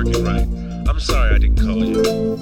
working right. I'm sorry I didn't call you.